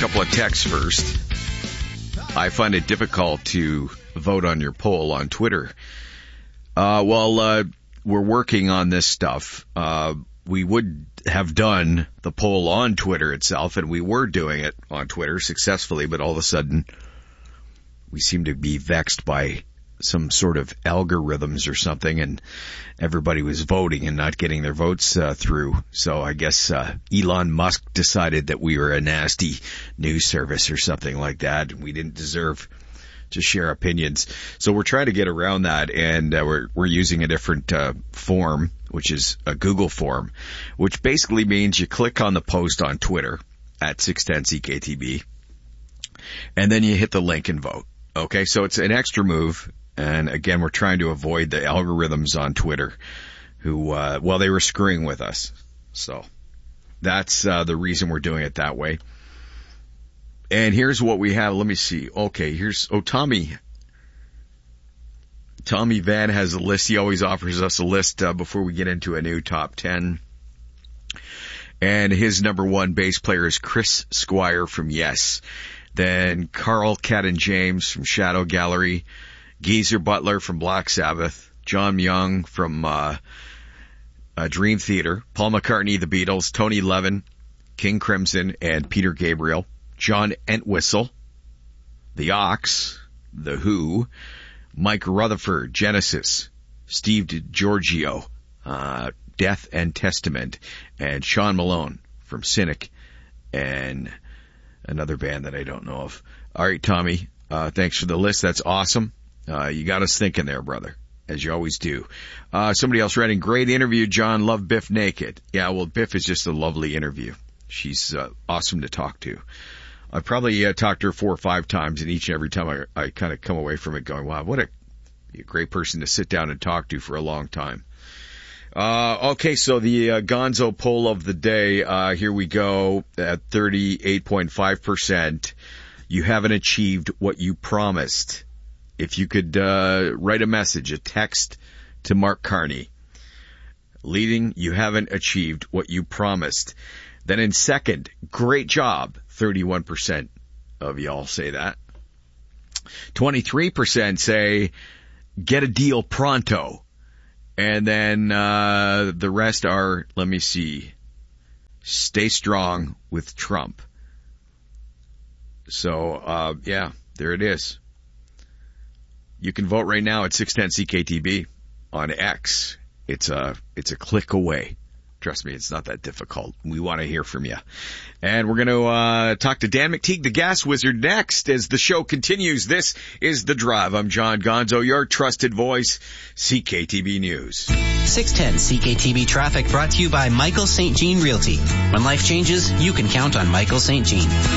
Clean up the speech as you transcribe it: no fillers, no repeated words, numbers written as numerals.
couple of texts first. I find it difficult to vote on your poll on Twitter. We're working on this stuff. We would have done the poll on Twitter itself, and we were doing it on Twitter successfully, but all of a sudden we seem to be vexed by some sort of algorithms or something, and everybody was voting and not getting their votes through. So I guess Elon Musk decided that we were a nasty news service or something like that, and we didn't deserve to share opinions. So we're trying to get around that, and we're using a different form, which is a Google form, which basically means you click on the post on Twitter at 610CKTB, and then you hit the link and vote. Okay, so it's an extra move. And again, we're trying to avoid the algorithms on Twitter who, they were screwing with us. So that's the reason we're doing it that way. And here's what we have. Let me see. Okay, Tommy. Tommy Van has a list. He always offers us a list before we get into a new top 10. And his number one bass player is Chris Squire from Yes. Then Carl Cadden James from Shadow Gallery. Geezer Butler from Black Sabbath, John Young from Dream Theater, Paul McCartney, The Beatles, Tony Levin, King Crimson, and Peter Gabriel, John Entwistle, The Ox, The Who, Mike Rutherford, Genesis, Steve DiGiorgio, Death and Testament, and Sean Malone from Cynic, and another band that I don't know of. All right, Tommy, thanks for the list. That's awesome. You got us thinking there, brother, as you always do. Somebody else writing, great interview, John. Love Biff naked. Yeah, well, Biff is just a lovely interview. She's awesome to talk to. I probably talked to her 4 or 5 times, and each and every time I kind of come away from it going, wow, what a great person to sit down and talk to for a long time. Okay, so the Gonzo poll of the day, here we go at 38.5%. You haven't achieved what you promised. If you could write a message, a text to Mark Carney, leading, you haven't achieved what you promised. Then in second, great job. 31% of y'all say that. 23% say, get a deal pronto. And then the rest are, let me see, stay strong with Trump. So, there it is. You can vote right now at 610CKTB on X. It's a click away. Trust me, it's not that difficult. We want to hear from you. And we're going to talk to Dan McTeague, the Gas Wizard, next as the show continues. This is The Drive. I'm John Gonzo, your trusted voice, CKTB News. 610 CKTB Traffic brought to you by Michael St. Jean Realty. When life changes, you can count on Michael St. Jean.